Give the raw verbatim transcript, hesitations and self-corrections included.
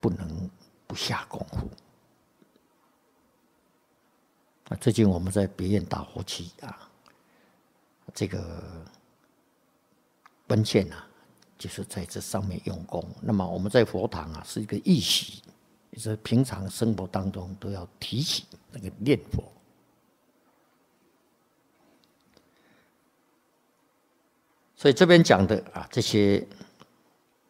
不能不下功夫。最近我们在别院打火起啊，这个关键啊，就是在这上面用功。那么我们在佛堂啊，是一个预习，就是平常生活当中都要提起那个念佛。所以这边讲的啊，这些